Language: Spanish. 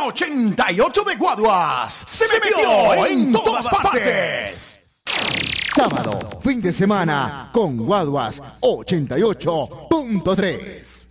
88 de Guaduas. Se metió en todas partes. Sábado, fin de semana, con Guaduas 88.3.